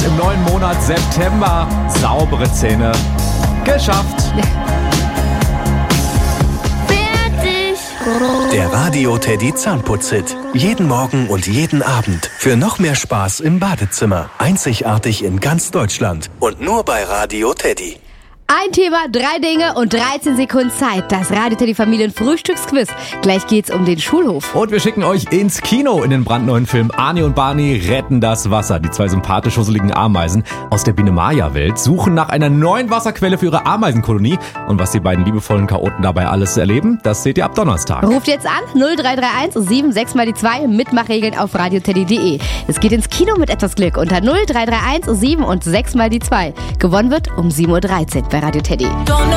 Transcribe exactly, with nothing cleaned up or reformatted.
im neuen Monat September. Saubere Zähne. Geschafft. Fertig. Der Radio Teddy Zahnputz-Hit. Jeden Morgen und jeden Abend. Für noch mehr Spaß im Badezimmer. Einzigartig in ganz Deutschland. Und nur bei Radio Teddy. Ein Thema, drei Dinge und dreizehn Sekunden Zeit. Das Radio Teddy Familien Frühstücksquiz. Gleich geht's um den Schulhof. Und wir schicken euch ins Kino in den brandneuen Film Arnie und Barney retten das Wasser. Die zwei sympathisch husseligen Ameisen aus der Biene Maya-Welt suchen nach einer neuen Wasserquelle für ihre Ameisenkolonie. Und was die beiden liebevollen Chaoten dabei alles erleben, das seht ihr ab Donnerstag. Ruft jetzt an null drei drei eins sieben sechs mal die zwei. Mitmachregeln auf radioteddy punkt de. Es geht ins Kino mit etwas Glück unter null drei drei eins sieben und sechs mal die zwei. Gewonnen wird um sieben Uhr dreizehn bei Radio Teddy.